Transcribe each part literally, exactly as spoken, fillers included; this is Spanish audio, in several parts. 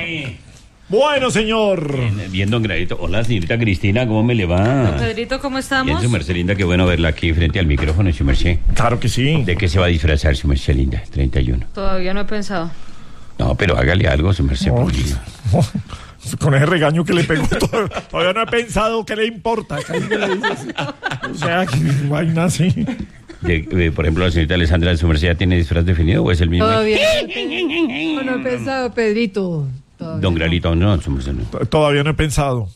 ahí. Bueno, señor. Bien, bien, don Gradito. Hola, señorita Cristina, ¿cómo me le va? Don Pedrito, ¿cómo estamos? Bien, su merced linda, qué bueno verla aquí frente al micrófono, su merced. Claro que sí. ¿De qué se va a disfrazar, su merced linda? treinta y uno. Todavía no he pensado. No, pero hágale algo, su merced. No, porque- no, con ese regaño que le pegó, todavía, todavía no he pensado qué le importa. ¿Qué le dices? O sea, que vaina así. De- eh, por ejemplo, la señorita Alessandra, ¿su merced ya tiene disfraz definido o es el mismo? Todavía no he pensado, no he pensado, Pedrito. Todavía Don no. Gradito, no, su merced no. Todavía no he pensado.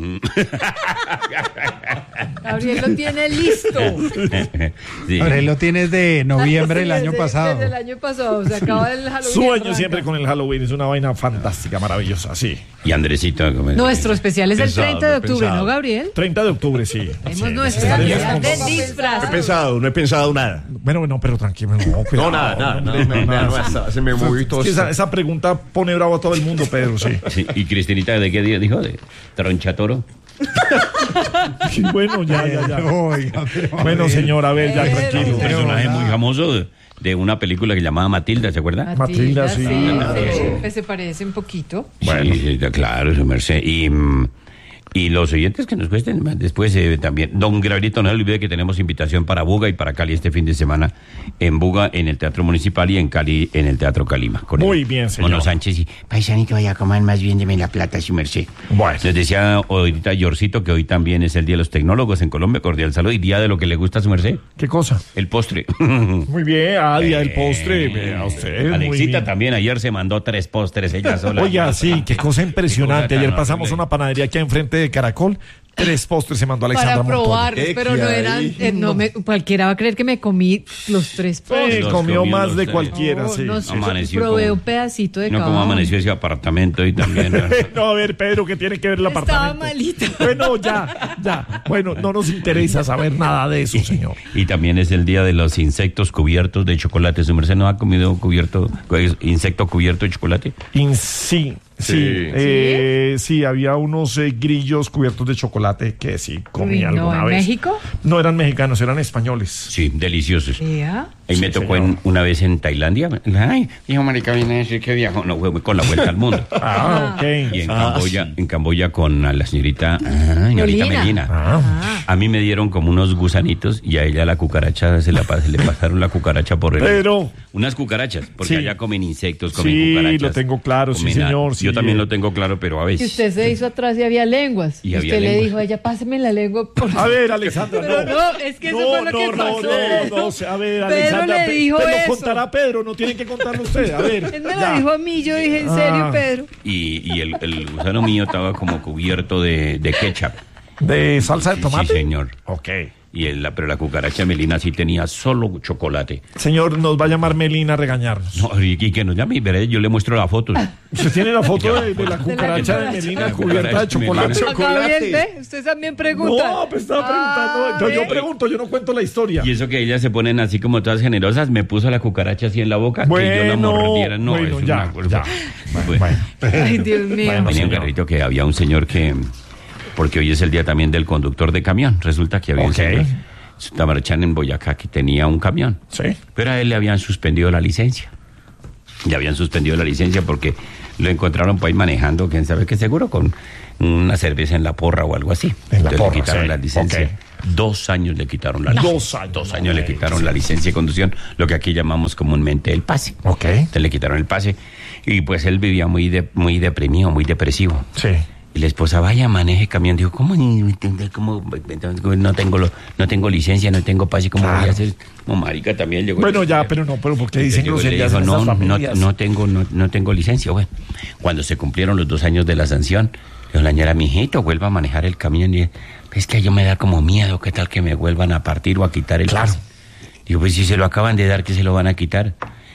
Gabriel lo tiene listo. Sí. Ahora, él lo tienes de noviembre del Sí, año desde- pasado. Desde el año pasado, se acaba el Halloween. Sueño arranca. siempre con el Halloween. Es una vaina fantástica, maravillosa, sí. Y Andresito, ¿cómo es? Nuestro especial es el Pensado, treinta de octubre, pensado. ¿no, Gabriel? treinta de octubre, sí. Tenemos Sí, nuestra estaremos día con- del No he disfraz. pensado, no he pensado nada. Bueno, bueno, pero tranquilo. No, cuidado, No, nada, nada, hombre, nada, no, nada, nada. nada, se me movió todo Es que esto. esa, esa pregunta pone bravo a todo el mundo, Pedro, sí. Sí, ¿y Cristinita de qué día dijo? ¿De tronchatoro? Sí, bueno, ya, ya, ya. Oiga, pero a Bueno, ver. señor, a ver, ya, Pero, tranquilo. Un personaje muy famoso de, de una película que llamaba Matilda, ¿se acuerda? Matilda, sí. sí, se, se parece un poquito. Bueno, sí, sí, claro, su merced. Y, mm, y los oyentes que nos cuesten más después eh, también. Don Gabrielito, no se olvide que tenemos invitación para Buga y para Cali este fin de semana. En Buga, en el Teatro Municipal, y en Cali, en el Teatro Calima. Con Muy el bien, señor. Mono Sánchez y Paisanito, vaya a comer más bien, deme la plata, su merced. Bueno. Les decía ahorita Yorcito que hoy también es el Día de los Tecnólogos en Colombia. Cordial saludo y día de lo que le gusta a su merced, ¿Qué cosa? el postre. Muy bien, ah, día del postre. Vea usted, muy Alexita bien. también ayer se mandó tres postres ella sola. Oiga, sí, qué cosa impresionante. Qué cosa Ayer tan pasamos a horrible. una panadería aquí enfrente de Caracol. Tres postres se mandó Alexandra Para Montoya. probarlos, ¿Qué pero no hay? eran. eh, no me, cualquiera va a creer que me comí los tres Sí, postres. Los comió comió más los de tres. cualquiera, No, sí. no sí. sé, Amaneció probé como- un pedacito de No, cada como uno. amaneció ese apartamento y también. ¿no? No, a ver, Pedro, ¿qué tiene que ver el Estaba apartamento? malito. Bueno, ya, ya. Bueno, no nos interesa saber nada de eso, señor. Y también es el día de los insectos cubiertos de chocolate. ¿Su merced no ha comido cubierto, insecto cubierto de chocolate? In- sí, sí, Sí. eh, sí, había unos eh, grillos cubiertos de chocolate que sí comí Uy, no, alguna ¿en vez. México? No eran mexicanos, eran españoles. Sí, deliciosos. Ya. Ahí me Sí, tocó señor. en- una vez en Tailandia. Ay, dijo marica, viene a decir que viajó. No, fue con la vuelta al mundo. Ah, ok. Y en Ah, Camboya, sí. en Camboya con a la señorita, ah, señorita Melina. Melina. Ah. A mí me dieron como unos gusanitos y a ella la cucaracha se, la, pa- se le pasaron la cucaracha por el. Pero- Unas cucarachas, porque Sí. allá comen insectos, comen Sí, cucarachas. lo tengo claro, sí, comen a- señor, sí. Yo también lo tengo claro, pero a Y veces. usted se hizo atrás y había lenguas. Y Y, había usted le lenguas. dijo a ella, páseme la lengua. Por A ver, Alexandra, Pero no. no, es que eso no, fue lo no, que no, pasó. no, no, no, a ver, Pedro Alexandra, le Pe- dijo Pe- lo eso. contará Pedro, no tiene que contarlo usted, a ver. Él me ya. lo dijo a mí, yo dije, ¿en serio, Ah. Pedro? Y, y el, el gusano mío estaba como cubierto de, de ketchup. ¿De salsa de tomate? Sí, señor. Ok. Y el, la- pero la cucaracha Melina sí tenía solo chocolate. Señor, nos va a llamar Melina a regañarnos. No, y, y que nos llame y veré, yo le muestro la foto. ¿Usted tiene la foto de, de la cucaracha de cucaracha. Melina La cubierta de cucaracha chocolate? Melina. Chocolate. Gabriel, ¿ve? Usted también pregunta. No, pues estaba preguntando. Ah, Entonces, yo ¿ve? pregunto, yo no cuento la historia. Y eso que ellas se ponen así como todas generosas, me puso la cucaracha así en la boca, que yo la Bueno, mordiera. No, bueno, es ya, una ya. Bueno, Ay, Dios mío. Bueno, Venía un señor. carrito que había un señor que, porque hoy es el día también del conductor de camión, resulta que había Ok. un señor, Tamarachán en Boyacá, que tenía un camión, Sí. pero a él le habían suspendido la licencia. Le habían suspendido la licencia porque lo encontraron por ahí manejando, quién sabe qué, seguro con una cerveza en la porra o algo así. En la Entonces porra, le quitaron sí. la licencia. Ok. Dos años le quitaron la licencia. Dos años. Dos años le Ok, quitaron sí. la licencia de conducción, lo que aquí llamamos comúnmente el pase. Ok. Entonces le quitaron el pase y pues él vivía muy de, muy deprimido, muy depresivo. Sí. Y la esposa, vaya, maneje camión. Dijo, ¿cómo, ni- cómo no tengo lo- no tengo licencia, no tengo pase, ¿cómo voy Claro. a hacer? Como marica también llegó. Bueno, ya, pero no, pero ¿por qué dicen Llegó y le groserías dijo, en no, esas no, familias? no tengo, no, no tengo licencia. Bueno, cuando se cumplieron los dos años de la sanción, dijo la señora, mijito, vuelva a manejar el camión. Y es que yo me da como miedo, ¿qué tal que me vuelvan a partir o a quitar el Claro. pase? Digo, pues si se lo acaban de dar, que se lo van a quitar.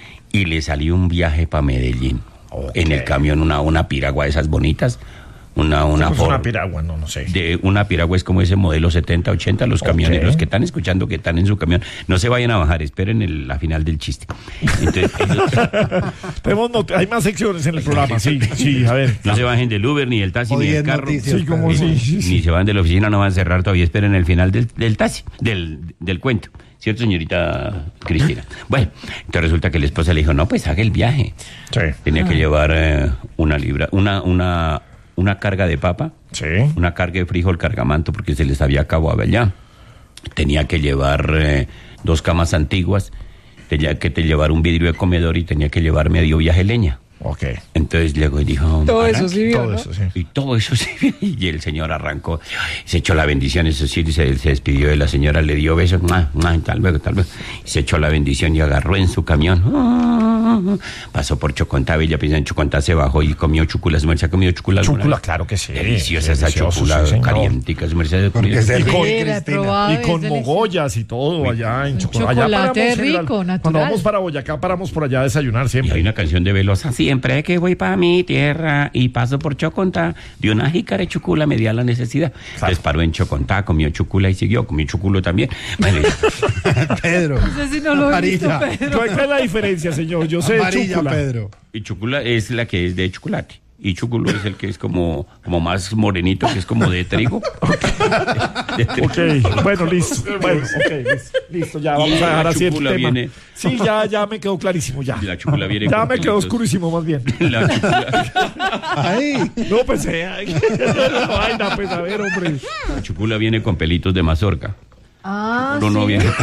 Y le salió un viaje para Medellín. Ok. En el camión, una, una piragua de esas bonitas. Una, una, Pues Ford. una piragua, no, no sé. De una piragua es como ese modelo setenta, ochenta, los Ok. camiones, los que están escuchando que están en su camión, no se vayan a bajar, esperen el, la final del chiste. Entonces, ellos Tenemos not- hay más secciones en el programa, sí, sí, a ver. no se bajen del Uber, ni del taxi, O ni del diez carro. noticias, Sí, como Pedro. sí, sí, sí. Ni se van de la oficina, no van a cerrar todavía, esperen el final del, del taxi, del, del cuento. ¿Cierto, señorita Cristina? Bueno, entonces resulta que la esposa le dijo, no, pues haga el viaje. Sí. Tenía que llevar eh, una libra, una, una, una carga de papa, Sí. una carga de frijol cargamanto porque se les había acabado allá. Tenía que llevar eh, dos camas antiguas, tenía que te llevar un vidrio de comedor y tenía que llevar medio viaje leña. Ok. Entonces llegó y dijo... Todo eso "Arranque". sí vio, Todo ¿no? eso, sí. Y todo eso sí. Y el señor arrancó, se echó la bendición, eso sí, se, se despidió de la señora, le dio besos, ¡mua, mua! Tal luego, tal luego. Y se echó la bendición y agarró en su camión. ¡Ah! Pasó por Chocontá, Villa Pisa, en Chocontá se bajó y comió chúcula. ¿Su merced ha comido chúcula? alguna Chúcula, vez? claro que sí. Deliciosa esa Delicioso, chúcula, sí, señor. calientica. ¿Su merced ha Porque comido? es del Y con- gol, Sí, la he Cristina. probado, Y es con delicioso. mogollas y todo allá en Chocolatá. Chocolate Allá paramos, rico, general. natural. Cuando vamos para Boyacá, paramos por allá a desayunar Y hay siempre. una canción de Velosa, siempre que voy para mi tierra y paso por Chocontá, de una jícara de chucula me di a la necesidad. Entonces paró en Chocontá, comió chucula y siguió, comió chuculo también. Bueno, y- Pedro. No sé si no lo he visto, Amarilla. Pedro. ¿Cuál es la diferencia, señor? Yo sé de Amarilla, chúcula. Pedro. y chucula es la que es de chocolate. Y chuculo es el que es como, como más morenito, que es como de trigo. De- de trigo. Ok, bueno, listo. Bueno, ok, listo. Listo, ya vamos Y a dejar la así el chúcula tema. viene- Sí, ya, ya me quedó clarísimo, ya. Y la chúcula viene Ya con me quedó pelitos. oscurísimo más bien. La chúcula, Ahí. No, pues, eh, ay, la vaina, pues, a ver, hombre. la chúcula viene con pelitos de mazorca. Ah, Chuculo no sí. viene.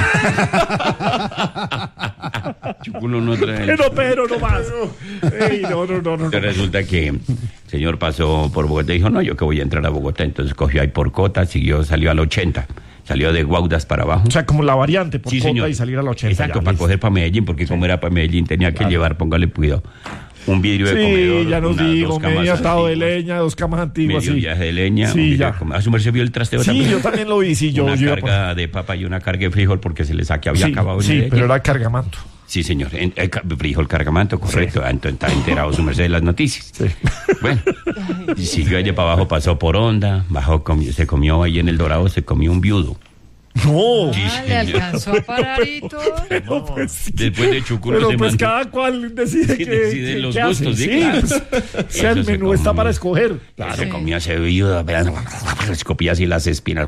Chuculo no trae. Pero, pero, no más. Ey, no, no, no, no. Entonces resulta que el señor pasó por Bogotá y dijo, no, yo que voy a entrar a Bogotá. Entonces cogió ahí por Cota, siguió, salió al ochenta. Salió de Guaudas para abajo. O sea, como la variante por Sí, Cota señor. y salir a la ochenta. Exacto, ya, para listo. coger para Medellín, porque como era para Medellín tenía que llevar, póngale cuidado, un vidrio de comedor. Sí, ya nos unas digo, dos camas medio atado de antiguas, leña, dos camas antiguas, medio sí. viaje de leña. un Sí, vidrio ya. de comedor. ¿A su merced vio el trasteo Sí, también? yo también lo vi, sí, yo, una yo iba por- carga de papa y una carga de frijol porque se le saque había Sí, acabado en sí, Medellín. pero era cargamanto. Sí, señor. En- eh, ca- frijol cargamanto, correcto. Ah, entonces está enterado su merced de las noticias. Sí. Bueno, y siguió allá para abajo, pasó por Honda, bajó, comió- se comió ahí en el Dorado, se comió un viudo. No. Ah, le alcanzó a parar y todo. Pero pues, Después de Chuculo pero se pues mandó- cada cual decide Sí, que decide que- los qué hace. gustos, sí, Sí, claro. pues, o sea, el Eso se menú está come. para escoger. Se comía ese viudo, esperando, se copía así las espinas.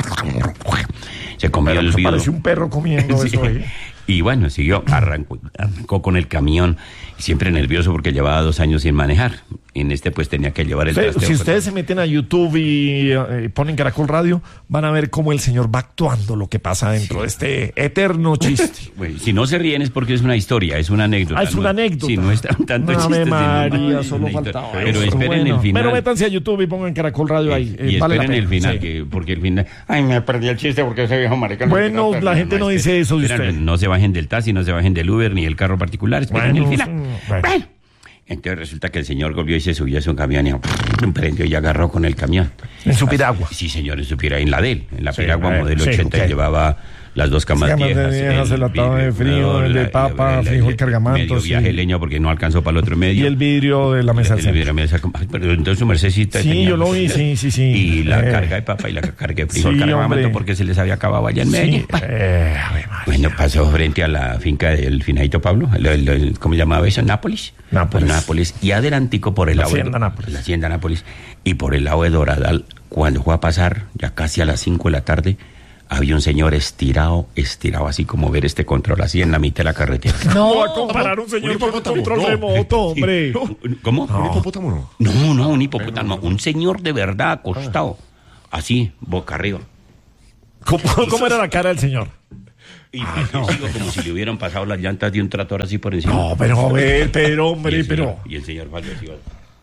Se comió el Eso viudo. parece un perro comiendo Sí. eso, ¿eh? Y bueno, siguió, arrancó, arrancó con el camión, siempre nervioso porque llevaba dos años sin manejar. En este pues tenía que llevar el Usted- trasteo. si ustedes se meten a YouTube y eh, ponen Caracol Radio, van a ver cómo el señor va actuando lo que pasa dentro de este eterno chiste. Bueno, si no se ríen es porque es una historia, es una anécdota. Ah, es una ¿no? anécdota. Sí, no es tan- tanto Ave chiste, sino María, una- solo una historia. faltaba Pero eso. esperen Bueno, el final. Pero métanse a YouTube y pongan Caracol Radio ahí. eh, y vale la esperen el pena, final, sí. que, porque el final... Ay, me perdí el chiste porque ese viejo marica... no Bueno, me queda la perdido. gente no esperen, dice eso de esperen, usted. No se bajen del taxi, no se bajen del Uber ni del carro particular, esperen Bueno, el final. sí, bueno. Bueno. Entonces resulta que el señor volvió y se subió a su camión y prendió y agarró con el camión. En su piragua. Sí, señor, en su piragua, en la de él, en la Sí, piragua eh, modelo sí, ochenta ok. y llevaba las dos camas Camas de viejas. viejas, el atado de frío, comedor, el de la- papa, la- frijol el cargamanto, medio sí. viaje leña porque no alcanzó para el otro medio. Y el vidrio de la mesa. El- el- la mesa, ay, pero entonces su mercedcita Sí, tenía- yo lo vi, sí, sí, sí. Y la Eh. carga de papa y la carga de frijol Sí, cargamanto hombre. porque se les había acabado allá en Medellín. Sí, eh, Ave María. Bueno, pasó frente a la finca del finadito Pablo, el, el- el- ¿cómo se llamaba eso? Nápoles. Nápoles. Pues Nápoles. Y adelantico por el La lado hacienda de, Nápoles. La hacienda Nápoles. Y por el lado de Doradal, cuando fue a pasar, ya casi a las cinco de la tarde, había un señor estirado, estirado así como ver este control, así en la mitad de la carretera. No va a comparar un señor con un control remoto, hombre. ¿Cómo? ¿Un hipopótamo no? No, no, un hipopótamo. Un señor de verdad acostado, así, boca arriba. ¿Cómo, cómo era la cara del señor? Y fallecido, como si le hubieran pasado las llantas de un tractor así por encima. No, pero, a ver, pero, Y hombre, el pero. señor- Y el señor fallecido.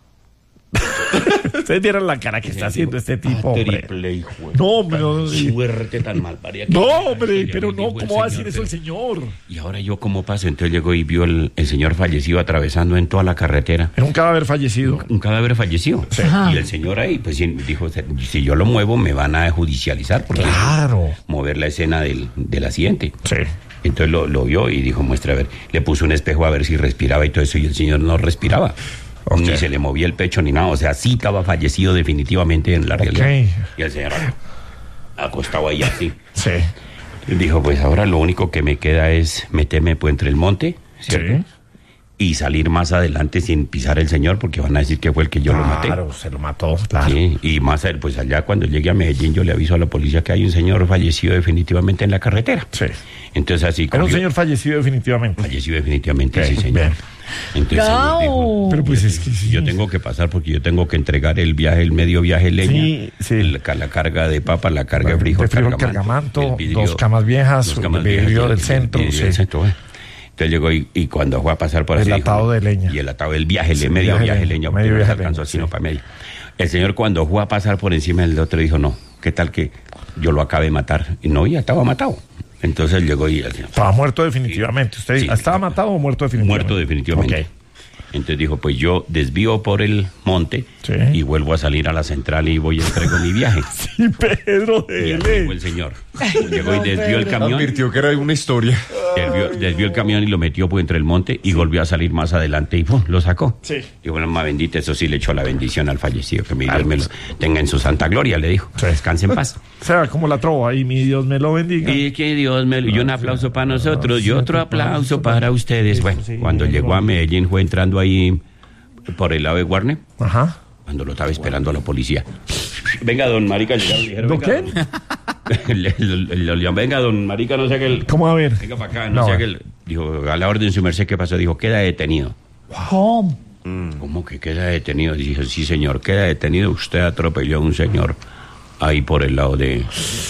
Ustedes vieron la cara que está haciendo este tipo, hombre. Triple hijo. No, hombre, no, sí. Suerte tan mal paria que- No, hombre, Ay, pero ya no, dijo el ¿cómo va a señor, decir eso el pero- señor? Y ahora yo, ¿cómo paso? Entonces llegó y vio el, el señor fallecido atravesando en toda la carretera. Era un cadáver fallecido. Un cadáver fallecido. Y el señor ahí, pues sí, dijo, si yo lo muevo me van a judicializar porque Claro. mover la escena del, del accidente. Sí. Entonces lo, lo vio y dijo, muestra a ver. Le puso un espejo a ver si respiraba y todo eso y el señor no respiraba. Ok. Ni se le movía el pecho ni nada. O sea, sí estaba fallecido definitivamente en la realidad. Y el señor acostado ahí así. Sí. Dijo, pues ahora lo único que me queda es meterme pues, entre el monte, ¿cierto? Sí. y salir más adelante sin pisar el señor, porque van a decir que fue el que yo lo maté. Claro, se lo mató, claro. Sí, y más, a- pues allá cuando llegue a Medellín yo le aviso a la policía que hay un señor fallecido definitivamente en la carretera. Sí. Entonces así Era un cogió- señor fallecido definitivamente. fallecido definitivamente, Ok, sí señor. bien. Entonces el señor dijo, Pero pues es que sí. yo tengo que pasar porque yo tengo que entregar el viaje, el medio viaje leña, Sí, sí. el- la carga de papa, la carga de frijol, De frijol, cargamento, cargamento, el vidrio- dos camas viejas, dos camas el vidrio viejas, del el- centro, el vidrio sí. del centro, eh. Entonces llegó y, y cuando fue a pasar por El así, atado de leña. Y el atado del viaje, Sí, el medio viaje viaje leña, leña, medio porque no viaje se alcanzó leña, sino sí. para medio. El señor cuando fue a pasar por encima del otro dijo, no, ¿qué tal que yo lo acabé de matar? Y no, ya estaba matado. Entonces él llegó y el señor, Estaba muerto definitivamente. ¿Usted Sí. estaba matado o muerto definitivamente? muerto definitivamente. Ok. Entonces dijo, pues yo desvío por el monte Sí. y vuelvo a salir a la central y voy y entrego mi viaje. Sí, Pedro, Y así dele. fue el señor. Llegó y desvió el camión, Advirtió que era una historia. desvió, desvió el camión y lo metió pues, entre el monte y volvió a salir más adelante y ¡pum! Lo sacó. Sí. Y bueno, más bendita, eso sí le echó la bendición al fallecido, que mi Dios me lo tenga en su santa gloria, le dijo. Sí. Descanse en paz. O sea, como la trova y mi Dios me lo bendiga. Y que Dios me lo... Y un aplauso para nosotros y otro aplauso para ustedes. Bueno, Sí, cuando sí, llegó a Medellín fue entrando ahí por el lado de Guarne, Ajá. cuando lo estaba esperando la policía. Venga, don Marica, llegaron, dijeron, ¿Don venga, quién? don- le- le- le- le- venga, don Marica, no sé qué... el- ¿Cómo a ver? Venga para acá, no, No, sé a qué... ver. el- Dijo, a la orden su merced, ¿qué pasó? Dijo, queda detenido. ¿Cómo? ¿Cómo que queda detenido? Dije, sí, señor, queda detenido. Usted atropelló a un señor ahí por el lado de,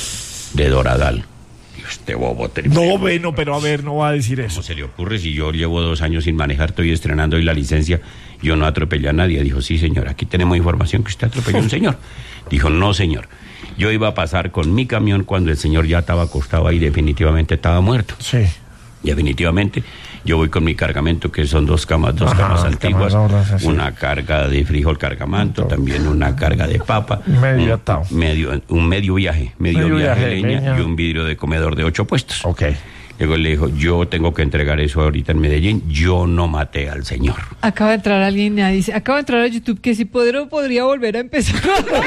de Doradal. Y usted, bobo, tremendo. No, bueno, pero a ver, no va a decir ¿Cómo eso. se le ocurre si yo llevo dos años sin manejar, estoy estrenando hoy la licencia, yo no atropellé a nadie? Dijo, sí, señor, aquí tenemos información que usted atropelló a un señor. Dijo, no, señor. Yo iba a pasar con mi camión cuando el señor ya estaba acostado ahí, definitivamente estaba muerto. Sí. Definitivamente, yo voy con mi cargamento, que son dos camas, dos Ajá, camas camas antiguas, gordas, así. una carga de frijol cargamento, también una carga de papa, Medio un, atado. medio, un medio viaje, medio, Medio viaje, viaje de leña, leña. y un vidrio de comedor de ocho puestos. Ok. Luego le dijo, yo tengo que entregar eso ahorita en Medellín, yo no maté al señor. Acaba de entrar alguien y dice, acaba de entrar a YouTube que si Pedro podría volver a empezar.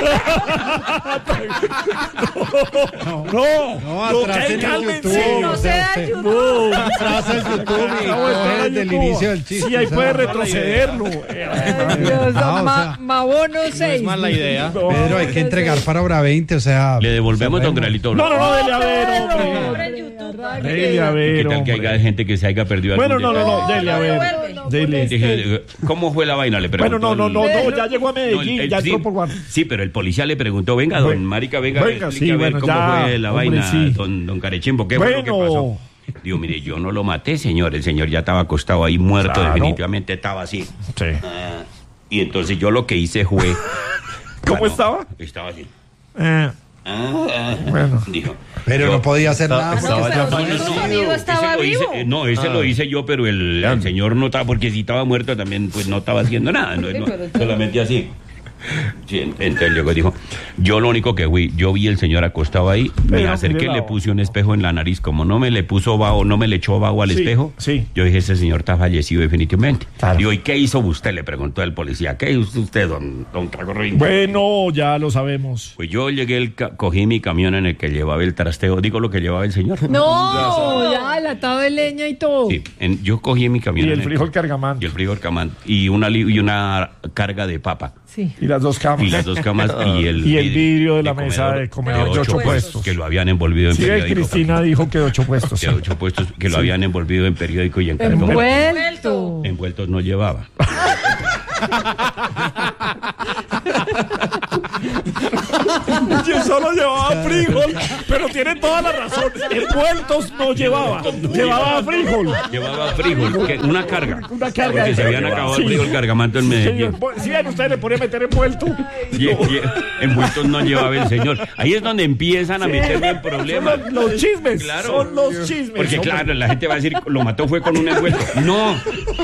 No, No, atrás ¿qué? en el Cálmense. YouTube. No o se sea, da usted- YouTube. No. Atrás al YouTube y Acabo de entrar coge a desde el YouTube. inicio del chiste. Sí, ahí o sea, puede no es mala idea. retrocederlo. Ay, Dios, Ah, o ma- sea, Mabono seis. mala idea. No. Pedro, hay que entregar para hora veinte, o sea... Le devolvemos, don Gralito. No, no, no, dele a ver, Pedro, hombre. hombre, en YouTube, Dele a ver, ¿Qué tal que hombre. haya gente que se haya perdido Bueno, algún no, no, detalle? no, dele a ver. Dele. Dije, ¿cómo fue la vaina? Le Bueno, preguntó. no, no, no, el- no, ya llegó a No, el- Medellín, el- ya sí, entró por Guardia. sí, pero el policía le preguntó, venga, don Bueno, Marica, venga, venga, explique sí, a ver bueno, cómo ya, fue la hombre, vaina, sí. don, don Carechimbo, ¿qué fue lo que Bueno. pasó? Digo, mire, yo no lo maté, señor, el señor ya estaba acostado ahí, muerto, Claro. definitivamente estaba así. Sí. Ah, y entonces yo lo que hice fue... ¿Cómo Bueno, estaba? Estaba así. Eh, Ah, ah, Bueno. dijo. Pero yo- no podía hacer nada. estaba porque ya estaba fallecido. fallecido. Su amigo estaba Ese lo hice- vivo. eh, no, ese lo hice yo, pero el, el señor no estaba, porque si estaba muerto también, pues no estaba haciendo nada, no, no, solamente así. Sí, en- entonces luego dijo, yo lo único que fui, yo vi el señor acostado ahí, me Pero, acerqué, mire la le voz. puse un espejo en la nariz, como no me le puso vaho, no me le echó vaho al Sí, espejo, sí. yo dije, ese señor está fallecido definitivamente. Claro. Digo, ¿y qué hizo usted? Le preguntó el policía, ¿qué hizo usted, don, don Tragorrín? Bueno, ya lo sabemos. Pues yo llegué, el ca- cogí mi camión en el que llevaba el trasteo, digo lo que llevaba el señor. No, ya, el atado de leña y todo. Sí, en- yo cogí mi camión. Y el en frijol cargamán. Y el frijol cargamán. Y una, li- y una carga de papa. Sí. Y las dos camas. Y las dos camas y el, Y el vidrio de la mesa de comedor de ocho puestos. Que lo habían envolvido en Sí, periódico. Cristina dijo que de ocho puestos. De ocho puestos que lo habían envolvido en periódico y en cartón. Envuelto. Envueltos no llevaba. Yo solo llevaba frijol, pero tiene toda la razón. Envueltos no llevaba. Llevaba frijol. Llevaba frijol, que- una carga. Una carga Porque de se habían frijol. acabado Sí. el frijol cargamanto en Medellín. Si ven, ustedes le ponían meter envuelto. Y, y envueltos no llevaba el señor. Ahí es donde empiezan a meterme en problemas. Son los, los chismes. Claro. Son los chismes. Porque hombre. claro, la gente va a decir, lo mató fue con un envuelto. No.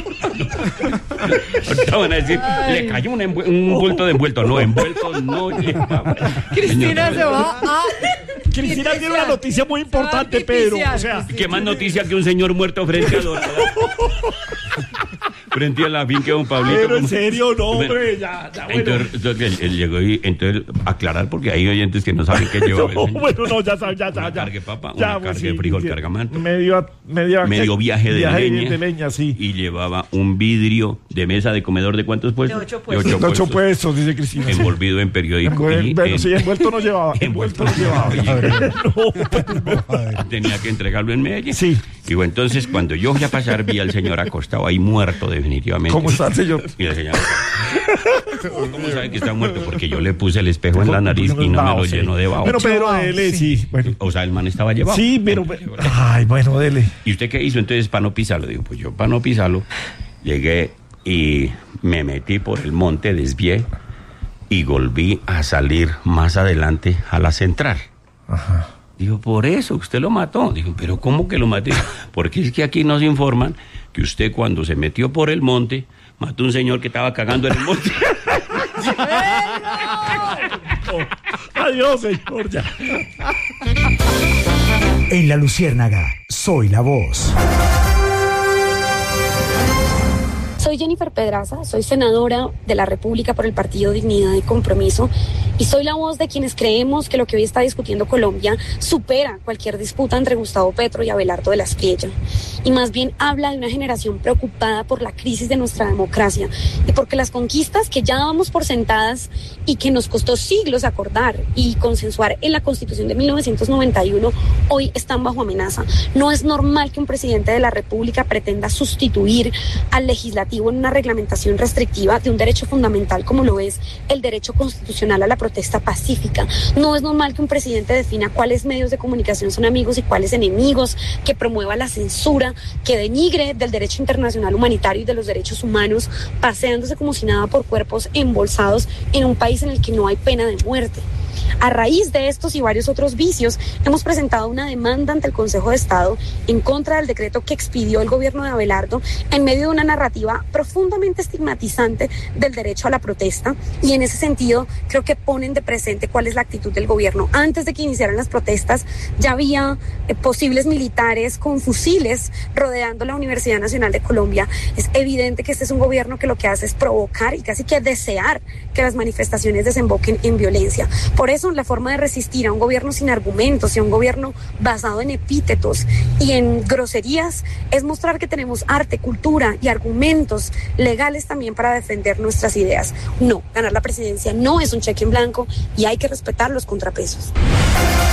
Ahorita van a decir, le cayó un, envue- un bulto de envuelto. No, envuelto no llevaba. Cristina se va a... Cristina tiene una noticia muy importante, Pedro. O sea, ¿Qué más noticia que un señor muerto frente a Dorada? frente a la finca de don Pablito. Pero en como- serio, no, Bueno, hombre, ya, ya, bueno. Entonces, entonces él, él llegó y entonces aclarar porque hay oyentes que no saben qué lleva. No, bueno, no, ya sabes, ya, ya, Una ya. carga de papa, Ya, una pues, carga de sí, frijol, sí. cargamanto. Medio, medio, Medio viaje de viaje leña. de leña, sí. Y llevaba un vidrio de mesa de comedor de cuántos puestos? De ocho puestos. De ocho Ocho puestos, puestos, dice Cristina. envolvido en periódico. Envuel- y bueno, en- sí, envuelto no llevaba. Envuelto no llevaba. No, pues, tenía que entregarlo en Medellín. Sí. Y bueno, entonces cuando yo fui a pasar vi al señor acostado ahí muerto definitivamente. ¿Cómo está el señor? Y el señor, ¿cómo sabe que está muerto? Porque yo le puse el espejo en la nariz y no me lo Sí. llenó de vaho. Bueno, pero dele, sí. Bueno. O sea, el man estaba llevado. Sí, pero. Ay, bueno, dele. ¿Y usted qué hizo entonces para no pisarlo? Digo, pues yo para no pisarlo llegué y me metí por el monte, desvié y volví a salir más adelante a la central. Ajá. Digo, por eso usted lo mató. Digo, pero ¿cómo que lo maté? Porque es que aquí nos informan que usted cuando se metió por el monte mató a un señor que estaba cagando en el monte. Adiós, señor, ya. En La Luciérnaga, soy la voz. Soy Jennifer Pedraza, soy senadora de la República por el Partido Dignidad y Compromiso y soy la voz de quienes creemos que lo que hoy está discutiendo Colombia supera cualquier disputa entre Gustavo Petro y Abelardo de la Espriella y más bien habla de una generación preocupada por la crisis de nuestra democracia y porque las conquistas que ya dábamos por sentadas y que nos costó siglos acordar y consensuar en la Constitución de mil novecientos noventa y uno hoy están bajo amenaza. No es normal que un presidente de la República pretenda sustituir al legislativo en una reglamentación restrictiva de un derecho fundamental como lo es el derecho constitucional a la protesta pacífica. No es normal que un presidente defina cuáles medios de comunicación son amigos y cuáles enemigos, que promueva la censura, que denigre del derecho internacional humanitario y de los derechos humanos, paseándose como si nada por cuerpos embolsados en un país en el que no hay pena de muerte. A raíz de estos y varios otros vicios, hemos presentado una demanda ante el Consejo de Estado en contra del decreto que expidió el gobierno de Abelardo en medio de una narrativa profundamente estigmatizante del derecho a la protesta y en ese sentido creo que ponen de presente cuál es la actitud del gobierno. Antes de que iniciaran las protestas ya había eh, posibles militares con fusiles rodeando la Universidad Nacional de Colombia. Es evidente que este es un gobierno que lo que hace es provocar y casi que desear que las manifestaciones desemboquen en violencia. Por eso la forma de resistir a un gobierno sin argumentos y a un gobierno basado en epítetos y en groserías es mostrar que tenemos arte, cultura y argumentos legales también para defender nuestras ideas. No, ganar la presidencia no es un cheque en blanco y hay que respetar los contrapesos.